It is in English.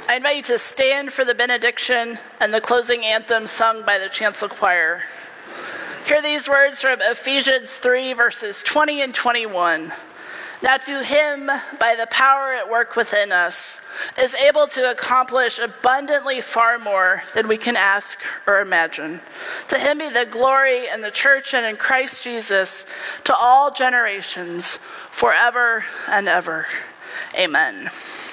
I invite you to stand for the benediction and the closing anthem sung by the chancel choir. Hear these words from Ephesians 3, verses 20 and 21. Now to him, by the power at work within us, is able to accomplish abundantly far more than we can ask or imagine. To him be the glory in the church and in Christ Jesus to all generations, forever and ever. Amen.